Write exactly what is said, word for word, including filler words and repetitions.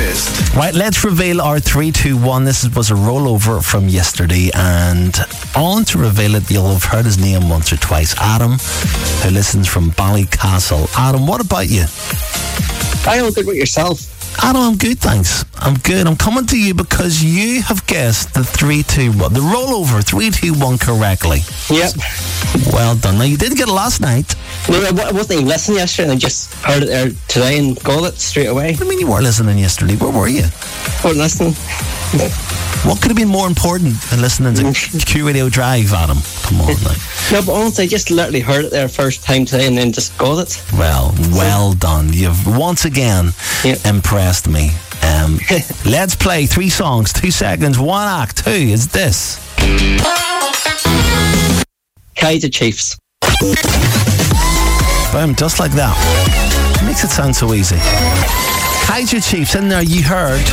list. Right, let's reveal our three two one. This was a rollover from yesterday, and on to reveal it, you'll have heard his name once or twice. Adam, who listens from Ballycastle. Adam, what about you? I all good with yourself. Adam, I'm good, thanks. I'm good. I'm coming to you because you have guessed the three two one, the rollover three two one correctly. Yep. Well done. Now, you did get it last night. No, I wasn't even listening yesterday, and I just heard it there today and got it straight away. What do you mean you weren't listening yesterday? Where were you? I wasn't listening. What could have been more important than listening to Q Radio Drive, Adam? Come on, now. No, but honestly, I just literally heard it there first time today and then just got it. Well, well done. You've once again Yep. impressed me. Um, let's play three songs, two seconds, one act. Two is this. Kaiser Chiefs. Boom, just like that. Makes it sound so easy. Kaiser Chiefs, in there you heard